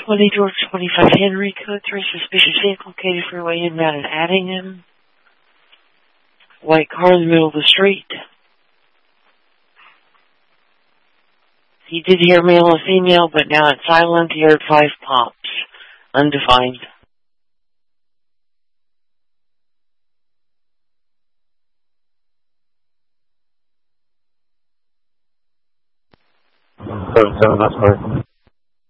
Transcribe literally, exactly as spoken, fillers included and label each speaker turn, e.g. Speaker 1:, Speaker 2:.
Speaker 1: twenty George twenty-five Henry, code three, suspicious vehicle, Katy Freeway, inbound and Addingham. White car in the middle of the street. He did hear male and female, but now it's silent. He heard five pops. Undefined.
Speaker 2: seven seven, that's right.